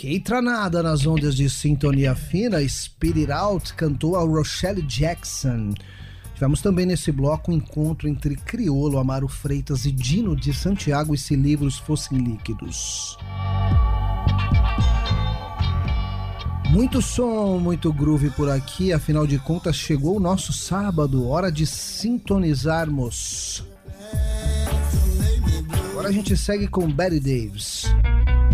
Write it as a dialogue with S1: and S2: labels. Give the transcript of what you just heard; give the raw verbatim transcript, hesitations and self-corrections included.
S1: Eitranada nas ondas de sintonia fina, Spit It Out cantou a Rochelle Jackson. Tivemos também nesse bloco um encontro entre Criolo, Amaro Freitas e Dino de Santiago, e Se Livros Fossem Líquidos. Muito som, muito groove por aqui, afinal de contas chegou o nosso sábado, hora de sintonizarmos. Agora a gente segue com Betty Davis.